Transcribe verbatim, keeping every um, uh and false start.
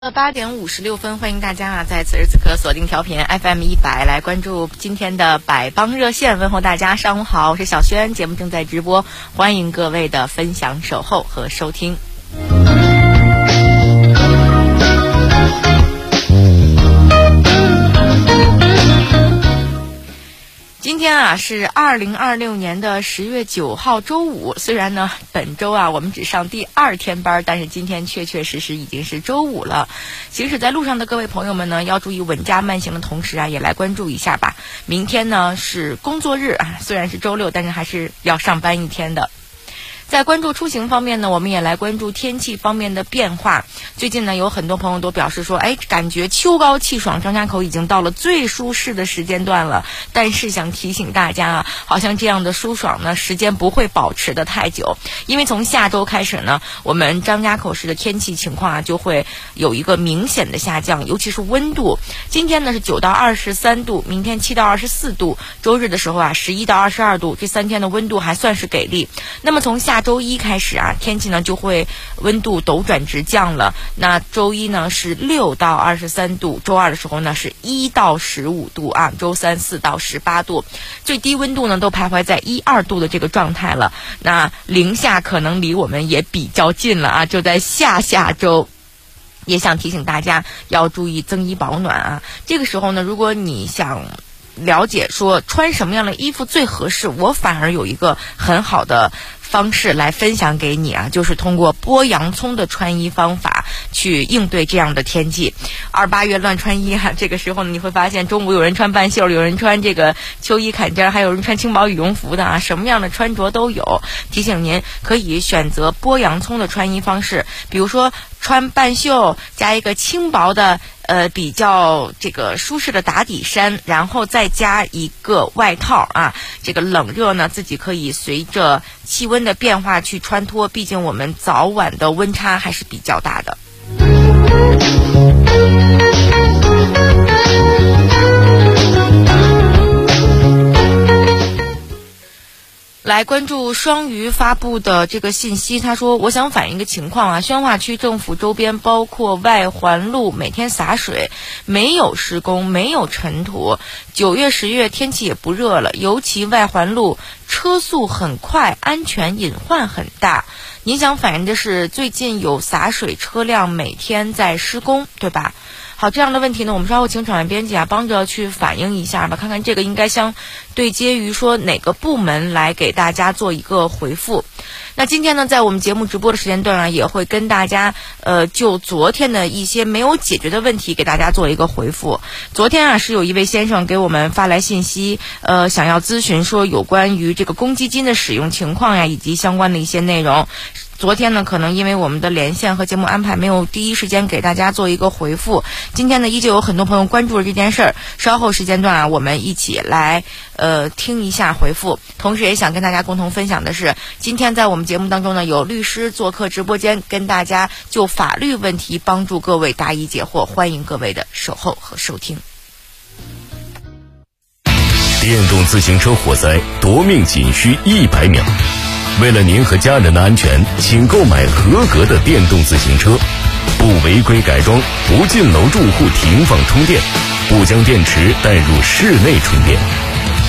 八点五十六分，欢迎大家啊，在此时此刻锁定调频 F M 一百，来关注今天的百帮热线。问候大家，上午好，我是小轩，节目正在直播，欢迎各位的分享、守候和收听。今天啊是二零二六年的十月九号周五，虽然呢本周啊我们只上第二天班，但是今天确确实实已经是周五了。行驶在路上的各位朋友们呢，要注意稳驾慢行的同时啊，也来关注一下吧。明天呢是工作日啊，虽然是周六，但是还是要上班一天的。在关注出行方面呢，我们也来关注天气方面的变化。最近呢，有很多朋友都表示说，哎，感觉秋高气爽，张家口已经到了最舒适的时间段了。但是想提醒大家啊，好像这样的舒爽呢，时间不会保持的太久，因为从下周开始呢，我们张家口市的天气情况啊，就会有一个明显的下降，尤其是温度。今天呢是九到二十三度，明天七到二十四度，周日的时候啊，十一到二十二度，这三天的温度还算是给力。那么从下周一开始啊，天气呢就会温度陡转直降了。那周一呢是六到二十三度，周二的时候呢是一到十五度啊，周三四到十八度，最低温度呢都徘徊在一二度的这个状态了。那零下可能离我们也比较近了啊，就在下下周。也想提醒大家要注意增衣保暖啊。这个时候呢，如果你想了解说穿什么样的衣服最合适，我反而有一个很好的方式来分享给你啊，就是通过剥洋葱的穿衣方法去应对这样的天气。二八月乱穿衣啊，这个时候呢，你会发现中午有人穿半袖，有人穿这个秋衣坎肩，还有人穿轻薄羽绒服的啊，什么样的穿着都有。提醒您可以选择剥洋葱的穿衣方式，比如说穿半袖加一个轻薄的呃比较这个舒适的打底衫，然后再加一个外套啊。这个冷热呢，自己可以随着气温的变化去穿脱，毕竟我们早晚的温差还是比较大的。来关注双鱼发布的这个信息，他说我想反映一个情况啊，宣化区政府周边包括外环路每天洒水，没有施工，没有尘土，九月十月天气也不热了，尤其外环路车速很快，安全隐患很大。您想反映的是最近有洒水车辆每天在施工，对吧？好，这样的问题呢，我们稍后请场外编辑啊帮着去反映一下吧，看看这个应该相对接于说哪个部门来给大家做一个回复。那今天呢，在我们节目直播的时间段啊，也会跟大家呃就昨天的一些没有解决的问题给大家做一个回复。昨天啊，是有一位先生给我们发来信息，呃，想要咨询说有关于这个公积金的使用情况呀，以及相关的一些内容。昨天呢，可能因为我们的连线和节目安排没有第一时间给大家做一个回复。今天呢，依旧有很多朋友关注了这件事儿。稍后时间段啊，我们一起来呃听一下回复。同时也想跟大家共同分享的是，今天在我们节目当中呢，有律师做客直播间，跟大家就法律问题帮助各位答疑解惑，欢迎各位的守候和收听。 电动自行车火灾夺命仅需一百秒。为了您和家人的安全，请购买合格的电动自行车，不违规改装，不进楼住户停放充电，不将电池带入室内充电。